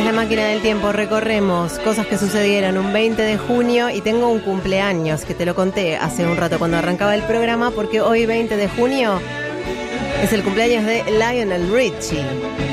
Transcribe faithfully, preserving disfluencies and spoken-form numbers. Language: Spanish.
través de Máquina del Tiempo recorremos cosas que sucedieron un veinte de junio y tengo un cumpleaños que te lo conté hace un rato cuando arrancaba el programa, porque hoy veinte de junio es el cumpleaños de Lionel Richie.